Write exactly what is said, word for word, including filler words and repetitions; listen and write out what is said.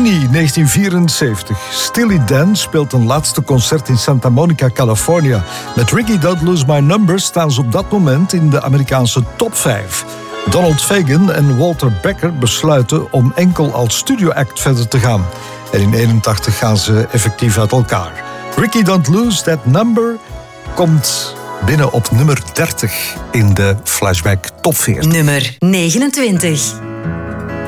juni negentien vierenzeventig. Steely Dan speelt een laatste concert in Santa Monica, California. Met Ricky Don't Lose My Number staan ze op dat moment in de Amerikaanse top vijf. Donald Fagen en Walter Becker besluiten om enkel als studioact verder te gaan. En in eenentachtig gaan ze effectief uit elkaar. Ricky Don't Lose That Number komt binnen op nummer dertig in de Flashback Top veertig. Nummer negenentwintig.